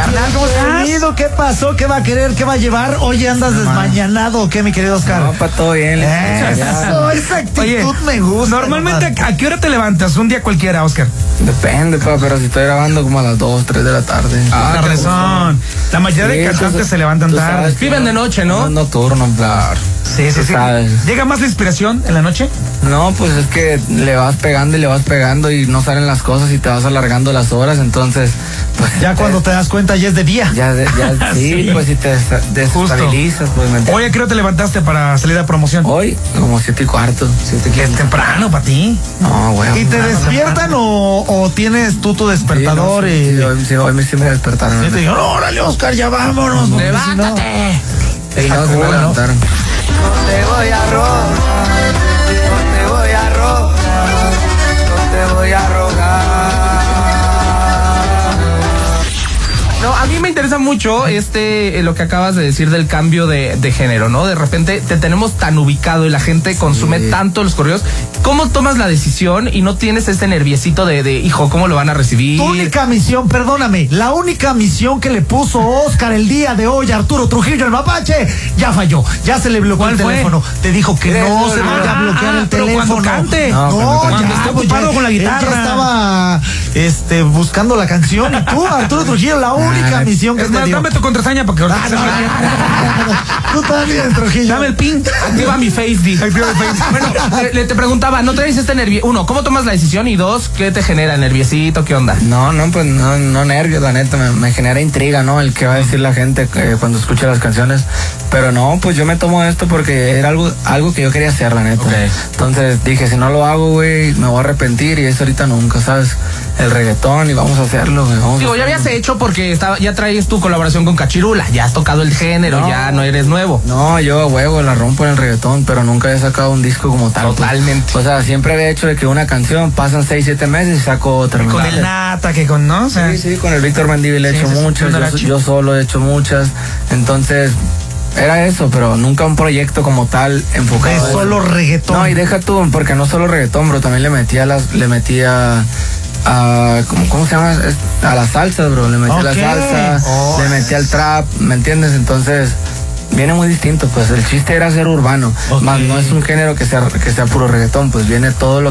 Carnal, ¿cómo estás? ¿Qué pasó? ¿Qué va a querer? ¿Qué va a llevar? Oye, ¿andas desmañanado o qué, mi querido Oscar? No, para todo bien. Esa actitud me gusta. Normalmente, ¿a qué hora te levantas? Un día cualquiera, Oscar. Depende, pero si estoy grabando como a las 2, 3 de la tarde. La razón. La mayoría de cantantes se levantan tarde. Viven de noche, ¿no? No nocturno, claro. Sí. ¿Llega más la inspiración en la noche? No, pues es que le vas pegando y no salen las cosas y te vas alargando las horas, entonces pues ya cuando te das cuenta ya es de día. Ya sí, pues si te desestabilizas, pues Oye, ¿a qué hora te levantaste para salir a promoción? Hoy, como 7:15. ¿Es temprano para ti? No, güey. ¿Y te despiertan o tienes tú tu despertador? Sí, hoy sí me despertaron. Sí, te dijeron, órale, Oscar, ya vámonos. ¡Levántate! Y no, se me levantaron. No te voy a rogar, no te voy a rogar, no te voy a rogar. No, a mí me interesa mucho lo que acabas de decir del cambio de género, ¿no? De repente te tenemos tan ubicado y la gente consume tanto los corridos. ¿Cómo tomas la decisión y no tienes ese nerviecito de hijo, cómo lo van a recibir? Tu única misión, perdóname, la única misión que le puso Oscar el día de hoy a Arturo Trujillo, el mapache, ya falló, ya se le bloqueó el teléfono. Te dijo que no se vaya a bloquear el pero teléfono. cuando cante. Cuando esté ocupado con la guitarra. Ya estaba buscando la canción y tú, Arturo Trujillo, la única misión que te dio. Dame tu contraseña porque ahorita Tú también, Trujillo. Dame el pin, activa mi Face. Bueno, te preguntaba, ¿no traes nervio? Uno, ¿cómo tomas la decisión? Y dos, ¿qué te genera? ¿Nerviosito? ¿Qué onda? No, pues no nervios, la neta, me genera intriga, ¿no? El que va a decir la gente cuando escucha las canciones. Pero no, pues yo me tomo esto porque era algo que yo quería hacer, la neta. Okay. Entonces dije, si no lo hago, güey, me voy a arrepentir y eso ahorita nunca, ¿sabes? El reggaetón y vamos a hacerlo, güey. Digo, ya habías hecho porque ya traes tu colaboración con Cachirula, ya has tocado el género, ya no eres nuevo. No, yo a huevo la rompo en el reggaetón, pero nunca he sacado un disco como tal. Totalmente. Pues. O sea, siempre había hecho de que una canción pasan 6, 7 meses y saco otra. Con el Nata, que con, ¿no? O sea, sí, con el Víctor Mendívil he hecho muchas, yo solo he hecho muchas, entonces era eso, pero nunca un proyecto como tal enfocado. De solo reggaetón. No, y deja tú, porque no solo reggaetón, bro, también le metía ¿cómo se llama? A la salsa, bro, le metía la salsa, le metía el trap, ¿me entiendes? Entonces viene muy distinto, pues el chiste era ser urbano, más no es un género que sea puro reggaetón, pues viene todo lo